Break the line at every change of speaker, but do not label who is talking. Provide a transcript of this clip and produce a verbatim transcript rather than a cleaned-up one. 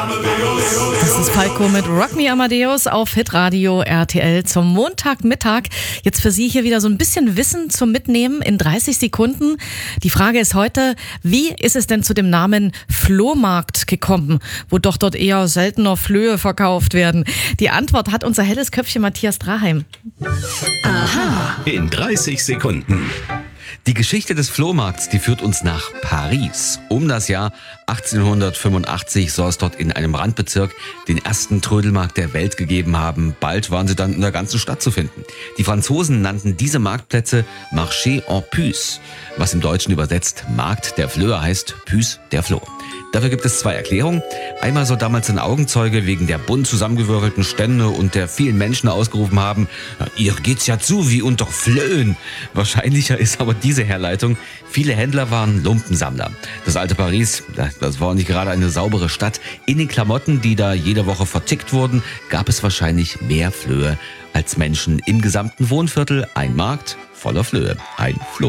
Das ist Falco mit Rock Me Amadeus auf Hitradio R T L zum Montagmittag. Jetzt für Sie hier wieder so ein bisschen Wissen zum Mitnehmen in dreißig Sekunden. Die Frage ist heute, wie ist es denn zu dem Namen Flohmarkt gekommen, wo doch dort eher seltener Flöhe verkauft werden? Die Antwort hat unser helles Köpfchen Matthias Draheim.
Aha. In dreißig Sekunden.
Die Geschichte des Flohmarkts, die führt uns nach Paris. Um das Jahr achtzehnhundertfünfundachtzig soll es dort in einem Randbezirk den ersten Trödelmarkt der Welt gegeben haben. Bald waren sie dann in der ganzen Stadt zu finden. Die Franzosen nannten diese Marktplätze Marché en Puce, was im Deutschen übersetzt Markt der Flöhe heißt, Puce der Floh. Dafür gibt es zwei Erklärungen. Einmal soll damals ein Augenzeuge wegen der bunt zusammengewürfelten Stände und der vielen Menschen ausgerufen haben, ihr geht's ja zu wie unter Flöhen. Wahrscheinlicher ist aber diese Herleitung, viele Händler waren Lumpensammler. Das alte Paris, das war nicht gerade eine saubere Stadt. In den Klamotten, die da jede Woche vertickt wurden, gab es wahrscheinlich mehr Flöhe als Menschen. Im gesamten Wohnviertel ein Markt voller Flöhe, ein Floh.